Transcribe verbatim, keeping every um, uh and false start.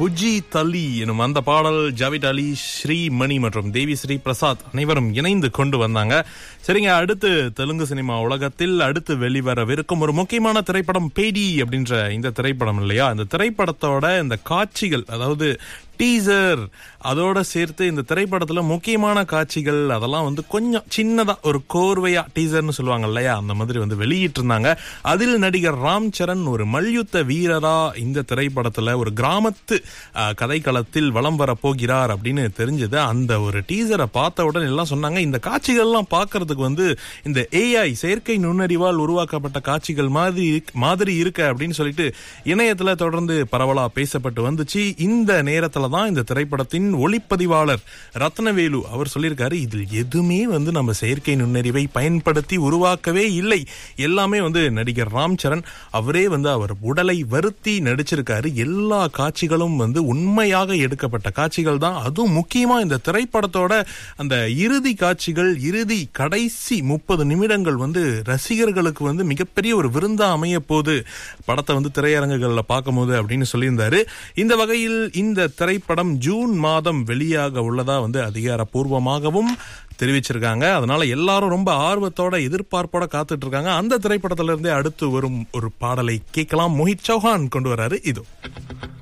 புஜ்ஜி தலி எனும் அந்த பாடல் ஜாவித் அலி, ஸ்ரீமணி மற்றும் தேவி ஸ்ரீ பிரசாத் அனைவரும் இணைந்து கொண்டு வந்தாங்க. சரிங்க, அடுத்து தெலுங்கு சினிமா உலகத்தில் அடுத்து வெளிவரவிருக்கும் ஒரு முக்கியமான திரைப்படம் பேடி அப்படின்ற இந்த திரைப்படம் இல்லையா? இந்த திரைப்படத்தோட இந்த காட்சிகள், அதாவது டீசர், அதோட சேர்த்து இந்த திரைப்படத்துல முக்கியமான காட்சிகள் அதெல்லாம் வந்து கொஞ்சம் சின்னதா ஒரு கோர்வையா டீசர்னு சொல்லுவாங்க இல்லையா, அந்த மாதிரி வந்து வெளியிட்டு இருந்தாங்க. அதில் நடிகர் ராம் சரண் ஒரு மல்யுத்த வீரரா இந்த திரைப்படத்துல ஒரு கிராமத்து கதைக்களத்தில் வலம் வர போகிறார் அப்படின்னு தெரிஞ்சது. அந்த ஒரு டீசரை பார்த்த உடனே எல்லாம் சொன்னாங்க, இந்த காட்சிகள் எல்லாம் பார்க்கறதுக்கு வந்து இந்த ஏஐ செயற்கை நுண்ணறிவால் உருவாக்கப்பட்ட காட்சிகள் மாதிரி மாதிரி இருக்க அப்படின்னு சொல்லிட்டு இணையத்துல தொடர்ந்து பரவலா பேசப்பட்டு வந்துச்சு. இந்த நேரத்துல தான் இந்த திரைப்படத்தின் ஒளிப்பதிவாளர் ரத்னவேலு அவர் சொல்லியிருக்காரு, இதில் எதுவுமே வந்து நம்ம செயற்கை நுண்ணறிவை பயன்படுத்தி உருவாக்கவே இல்லை, எல்லாமே வந்து நடிகர் ராம் சரண் அவரே வந்து அவர் உடலை வருத்தி நடிச்சிருக்காரு, எல்லா காட்சிகளும் வந்து உண்மையாக எடுக்கப்பட்ட காட்சிகள் தான். அதுவும் முக்கியமா இந்த திரைப்படத்தோட அந்த இறுதி காட்சிகள், இறுதி கடைசி முப்பது நிமிடங்கள் வந்து ரசிகர்களுக்கு வந்து மிகப்பெரிய ஒரு விருந்தா அமைய போது படத்தை வந்து திரையரங்குகள்ல பார்க்கும் போது அப்படின்னு சொல்லியிருந்தாரு. இந்த வகையில் இந்த திரைப்படம் ஜூன் மாதம் வெளியாக உள்ளதா வந்து அதிகாரப்பூர்வமாகவும் தெரிவிச்சிருக்காங்க. அதனால எல்லாரும் ரொம்ப ஆர்வத்தோட எதிர்பார்ப்போட காத்துட்டு இருக்காங்க. அந்த திரைப்படத்திலிருந்தே அடுத்து வரும் ஒரு பாடலை கேட்கலாம். மோஹித் சௌஹான் கொண்டு வராரு. இதோ